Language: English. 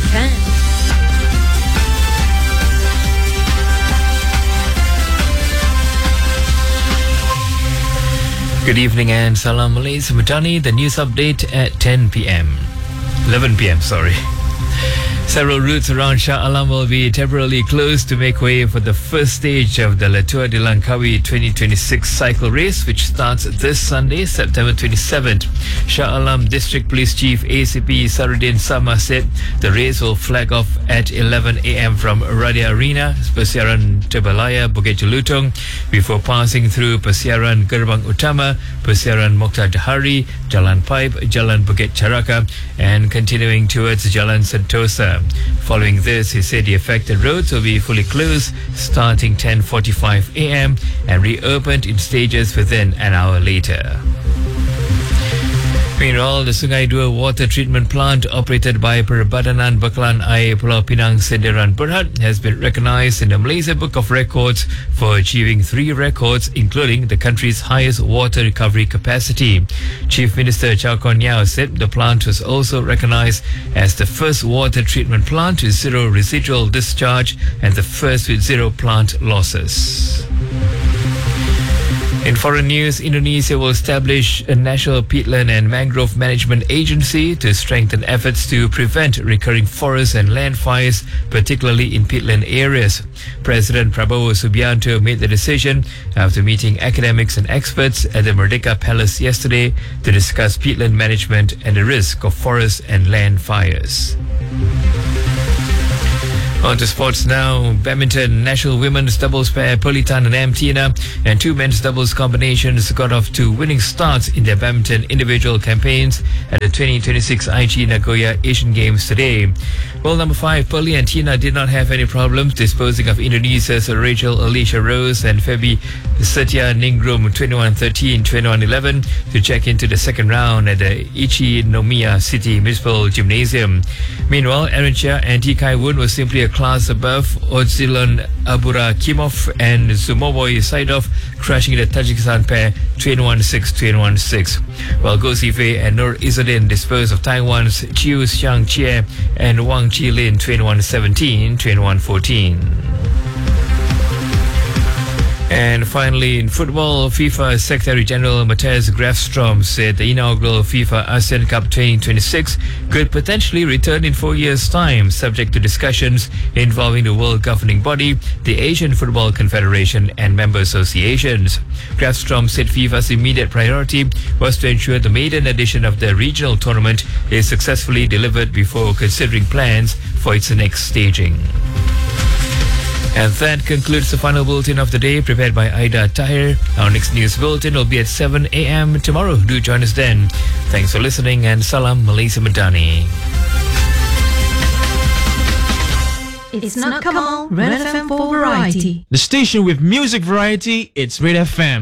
10. Good evening and Salam Malaysia Madani. The news update at 10 p.m. 11 p.m. Sorry. Several routes around Shah Alam will be temporarily closed to make way for the first stage of the Latour de Langkawi 2026 cycle race, which starts this Sunday, September 27th. Shah Alam District Police Chief ACP Sarudin Sama said the race will flag off at 11 a.m. from Radia Arena, Persiaran Tebalaya, Bukit Jelutong, before passing through Persiaran Gerbang Utama, Persiaran Mokhtar Dahari, Jalan Pipe, Jalan Bukit Charaka, and continuing towards Jalan Sentosa. Following this, he said the affected roads will be fully closed starting 10:45 a.m. and reopened in stages within an hour later. Meanwhile, the Sungai Dua water treatment plant operated by Perbadanan Bekalan Air Pulau Pinang Senderan Berhad has been recognized in the Malaysia Book of Records for achieving 3 records, including the country's highest water recovery capacity. Chief Minister Chow Kon Yeow said the plant was also recognized as the first water treatment plant with zero residual discharge and the first with zero plant losses. In foreign news, Indonesia will establish a national peatland and mangrove management agency to strengthen efforts to prevent recurring forest and land fires, particularly in peatland areas. President Prabowo Subianto made the decision after meeting academics and experts at the Merdeka Palace yesterday to discuss peatland management and the risk of forest and land fires. On to sports now. Badminton national women's doubles pair Politan and Amtina and 2 men's doubles combinations got off to winning starts in their badminton individual campaigns at the 2026 IG Nagoya Asian Games today. World number 5 Pearly and Tina did not have any problems disposing of Indonesia's Rachel Alicia Rose and Febi Setia Ningrum 21-13, 21-11 to check into the second round at the Ichinomiya City Municipal Gymnasium. Meanwhile, Aaron Chia and T. Kai Woon were simply a class above Odzilon Abura Kimov and Zumoboy Saidov, crushing the Tajikistan pair 21-6, 21-6. While Goh Sifei and Nur Izzadin disposed of Taiwan's Chiu Xiang Chie and Wang Qilin 21-17, 21-14. And finally, in football, FIFA Secretary General Matthias Grafstrom said the inaugural FIFA ASEAN Cup 2026 could potentially return in 4 years' time, subject to discussions involving the world governing body, the Asian Football Confederation, and member associations. Grafstrom said FIFA's immediate priority was to ensure the maiden edition of the regional tournament is successfully delivered before considering plans for its next staging. And that concludes the final bulletin of the day prepared by Aida Tahir. Our next news bulletin will be at 7 a.m. tomorrow. Do join us then. Thanks for listening and Salam Malaysia Madani. It's not Kamal, Red FM for variety. The station with music variety, it's Red FM.